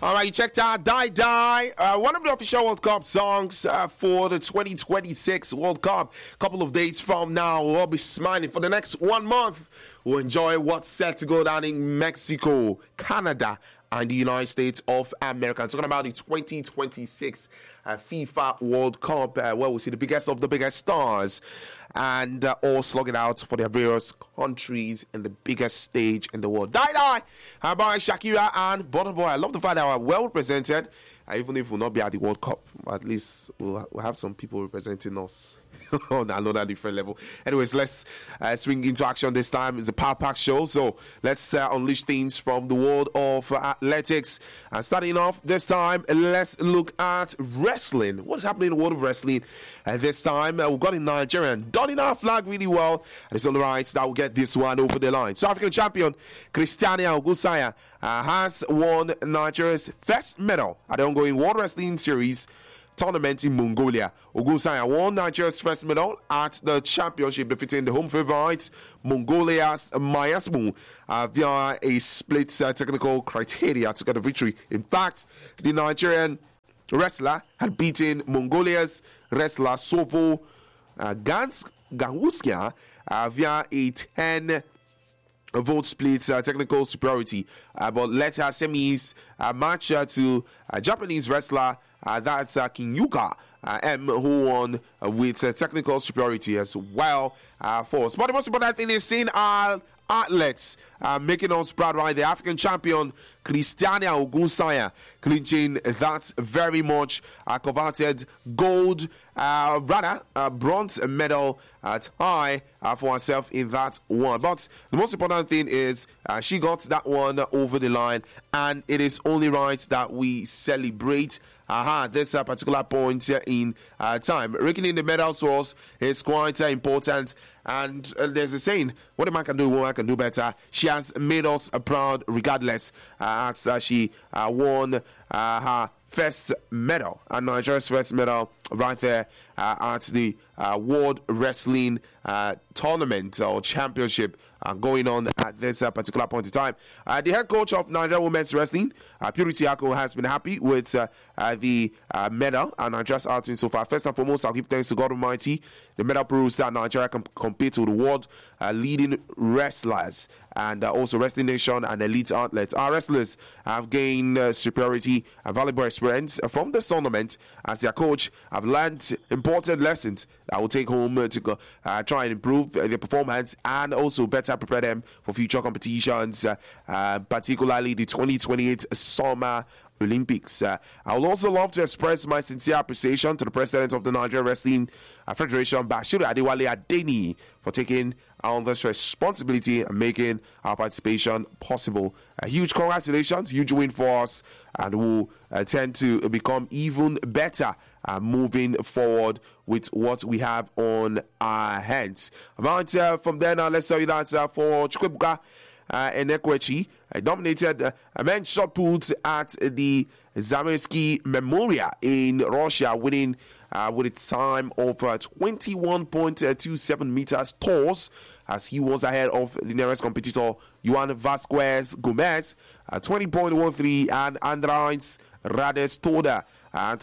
All right, you checked out Die Die, one of the official World Cup songs for the 2026 World Cup. A couple of days from now, we'll be smiling for the next 1 month. We'll enjoy what's set to go down in Mexico, Canada, and the United States of America. I'm talking about the 2026 FIFA World Cup, where we'll see the biggest of the biggest stars and all slugging out for their various countries in the biggest stage in the world. Die Die by Shakira and Burna Boy. I love the fact that we're well represented, even if we'll not be at the World Cup. At least we'll have some people representing us on another different level. Anyways, let's swing into action this time. It's a Power Pack show, so let's unleash things from the world of athletics. Starting off this time, let's look at wrestling. What's happening in the world of wrestling this time? We've got a Nigerian donning our flag really well, and it's on the right that will get this one over the line. South African champion Christiana Ogusanya has won Nigeria's first medal at the ongoing World Wrestling Series tournament in Mongolia. Ogusanya won Nigeria's first medal at the championship, defeating the home favorites Mongolia's Mayasmu via a split technical criteria to get the victory. In fact, the Nigerian wrestler had beaten Mongolia's wrestler Sovo Ganwuskia via a 10 vote split technical superiority, but let her semis match to Japanese wrestler that's Kinyuka M, who won with technical superiority as well for us. But the most important thing is seeing our athletes making us proud, right? The African champion Christiana Ogusanya clinching that very much coveted gold, bronze medal tie for herself in that one. But the most important thing is she got that one over the line, and it is only right that we celebrate this particular point in time. Raking in the medals for us is quite important, and there's a saying, what a man can do, woman can do better. She has made us proud regardless, as she won her first medal, and Nigeria's first medal right there at the World Wrestling Tournament or Championship going on at this particular point in time. The head coach of Nigeria Women's Wrestling, Purity Ako, has been happy with the medal and Nigeria's outing so far. First and foremost, I'll give thanks to God Almighty. The medal proves that Nigeria can compete with the world leading wrestlers and also Wrestling Nation and elite athletes. Our wrestlers have gained superiority and valuable experience from this tournament as their coach have learned important lessons that will take home to try and improve their performance and also better prepare them for future competitions, particularly the 2028 Summer Olympics. I would also love to express my sincere appreciation to the president of the Nigerian Wrestling Federation, Bashiru Adewale Adeni, for taking on this responsibility and making our participation possible. A huge congratulations, huge win for us, and we'll tend to become even better moving forward with what we have on our hands. Right, from there now, let's tell you that for Chukwuebuka Enekwechi dominated a men's shot put at the Zamoyski Memorial in Russia, winning with a time of 21.27 meters toss, as he was ahead of the nearest competitor, Juan Vasquez Gomez, 20.13, and Andres Radestoda at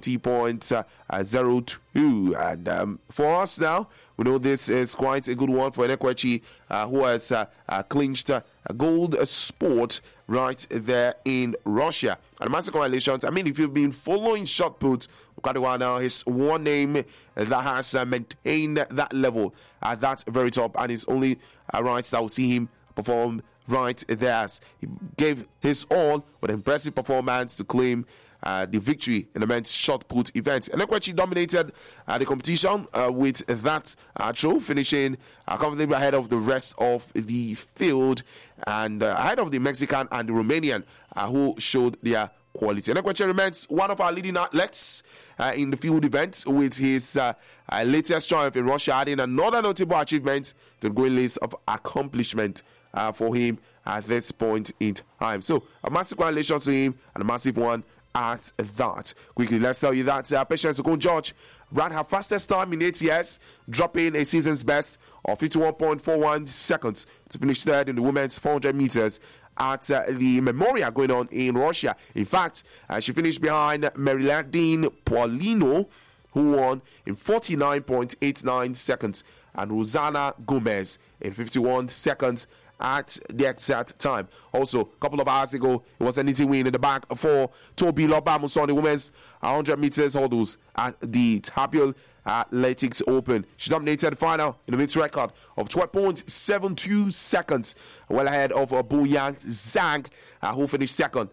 20.02. And for us now, we know this is quite a good one for Enekwechi, who has clinched a gold sport right there in Russia. And massive congratulations. I mean, if you've been following shot put for quite a while now, he's one name that has maintained that level at that very top, and it's only right that we'll see him perform right there, as he gave his all with an impressive performance to claim the victory in the men's shot put event. And Enekwechi dominated the competition with that throw, finishing comfortably ahead of the rest of the field and ahead of the Mexican and the Romanian who showed their quality. Enekwechi remains one of our leading athletes in the field event, with his latest triumph in Russia adding another notable achievement to the growing list of accomplishment for him at this point in time. So a massive congratulations to him, and a massive one at that. Quickly, let's tell you that Patience Ogun-George ran her fastest time in 8 years, dropping a season's best of 51.41 seconds to finish third in the women's 400 meters at the Memorial going on in Russia. In fact, she finished behind Mariladine Paulino, who won in 49.89 seconds, and Rosanna Gomez in 51 seconds at the exact time. Also, a couple of hours ago, it was an easy win in the back for Toby Lobamuso on the women's 100 meters hurdles at the Tapio Athletics Open. She dominated the final in a mixed record of 12.72 seconds, well ahead of Bouyang Zhang, who finished second,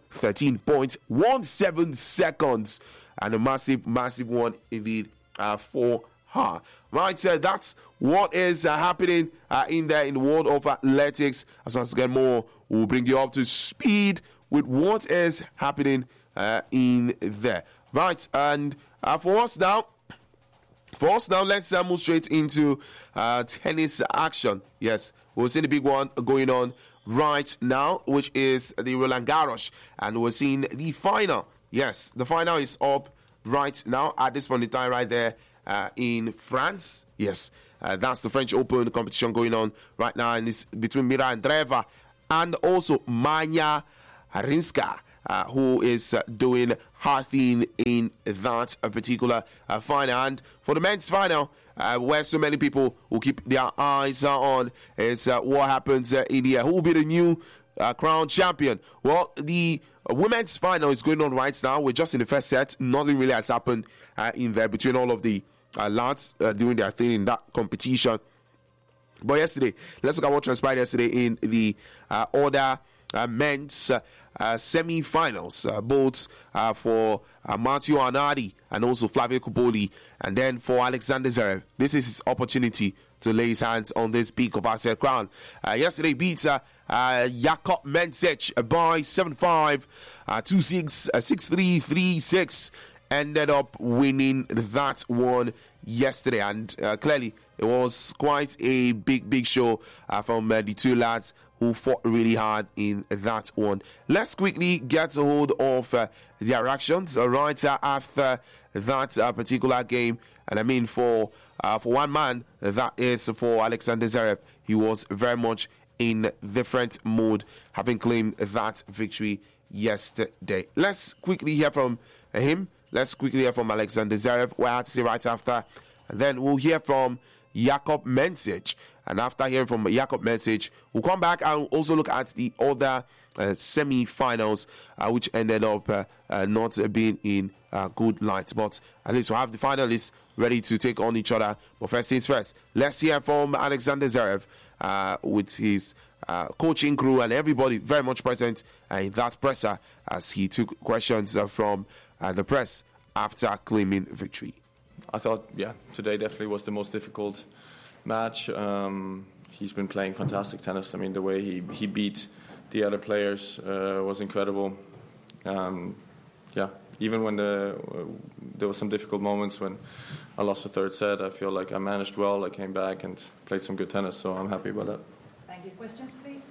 13.17 seconds, and a massive one indeed for her. Right, that's what is happening in the world of athletics. As we get more, we'll bring you up to speed with what is happening in there. Right, and for us now, let's move straight into tennis action. Yes, we'll see the big one going on right now, which is the Roland Garros, and we're seeing the final. Yes, the final is up right now at this point in time, right there in France. Yes, that's the French Open competition going on right now, and it's between Mira Andreeva and also Maya Rinska, who is doing her thing in that particular final. And for the men's final, where so many people will keep their eyes on, is what happens in the who will be the new crowned champion. Well, the women's final is going on right now. We're just in the first set. Nothing really has happened in there between all of the lads doing their thing in that competition. But yesterday, let's look at what transpired yesterday in the other men's semi-finals, both for Matteo Arnaldi and also Flavio Cobolli, and then for Alexander Zverev. This is his opportunity to lay his hands on this peak of our crown. Yesterday beats Jakub Mensich by 7-5, 2-6, 6-3, 3-6. Ended up winning that one yesterday, and clearly it was quite a big show from the two lads who fought really hard in that one. Let's quickly get a hold of their reactions right after that particular game. And I mean, for one man, that is for Alexander Zverev. He was very much in different mood, having claimed that victory yesterday. Let's quickly hear from him. Let's quickly hear from Alexander Zverev, what I had to say right after. And then we'll hear from Jakub Mensich. And after hearing from Jakub Mensich, we'll come back and also look at the other semi-finals, which ended up not being in good light. But at least we'll have the finalists ready to take on each other. But first things first, let's hear from Alexander Zverev with his coaching crew and everybody very much present in that presser as he took questions from the press after claiming victory. I thought, today definitely was the most difficult match. He's been playing fantastic tennis. I mean, the way he beat the other players was incredible. Even when there were some difficult moments when I lost the third set, I feel like I managed well. I came back and played some good tennis, so I'm happy about that. Thank you. Questions, please?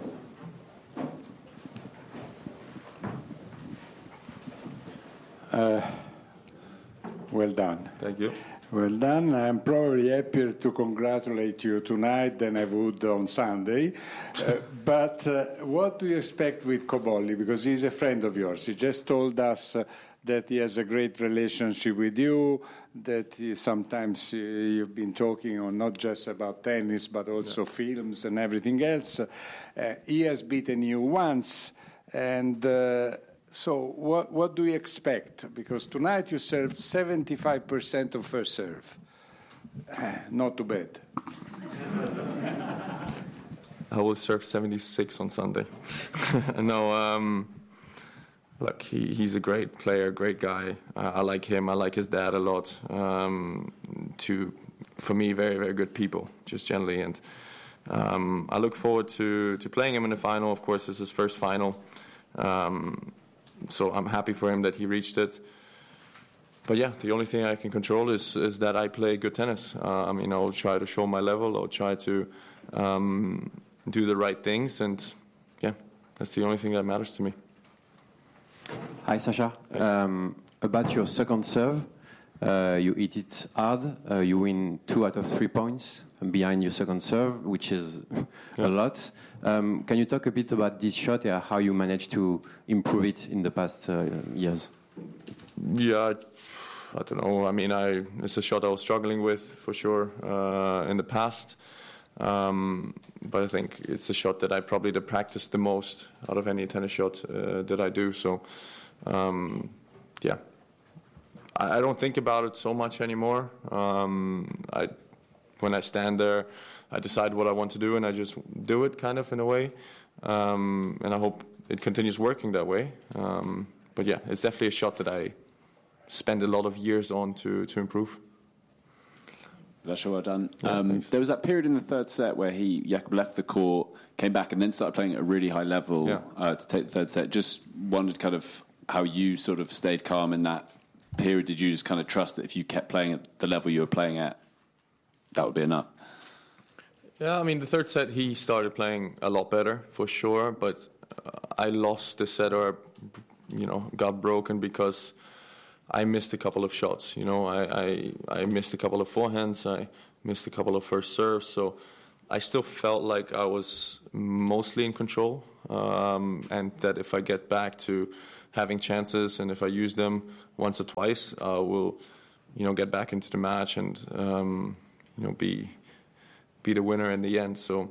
Well done. Thank you. Well done. I'm probably happier to congratulate you tonight than I would on Sunday. But what do you expect with Cobolli? Because he's a friend of yours. He just told us that he has a great relationship with you, that sometimes you've been talking on not just about tennis, but also films and everything else. He has beaten you once, and so what do you expect? Because tonight you served 75% of first serve. Not too bad. I will serve 76 on Sunday. Look, he's a great player, great guy. I like him. I like his dad a lot. For me, very, very good people, just generally. And I look forward to playing him in the final. Of course, this is his first final. So I'm happy for him that he reached it. But the only thing I can control is that I play good tennis. I'll try to show my level. I'll try to do the right things. And that's the only thing that matters to me. Hi, Sasha. About your second serve, You hit it hard. You win 2 out of 3 points behind your second serve, which is a lot. Can you talk a bit about this shot and how you managed to improve it in the past years? Yeah, I don't know. I mean, it's a shot I was struggling with for sure in the past. But I think it's a shot that I probably practiced the most out of any tennis shot that I do. So, yeah. I don't think about it so much anymore. When I stand there, I decide what I want to do, and I just do it, kind of, in a way. And I hope it continues working that way. But yeah, it's definitely a shot that I spend a lot of years on to improve. Sasha, well done. Yeah, there was that period in the third set where Jakub left the court, came back, and then started playing at a really high level to take the third set. Just wondered kind of how you sort of stayed calm in that period. Did you just kind of trust that if you kept playing at the level you were playing at, that would be enough? Yeah, I mean, the third set he started playing a lot better, for sure, but I lost the set, or, got broken because I missed a couple of shots. I missed a couple of forehands, I missed a couple of first serves, so I still felt like I was mostly in control, and that if I get back to having chances and if I use them once or twice, I will, get back into the match and, be the winner in the end. So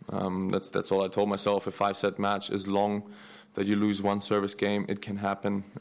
that's all I told myself. A 5-set match is long, that you lose one service game, it can happen.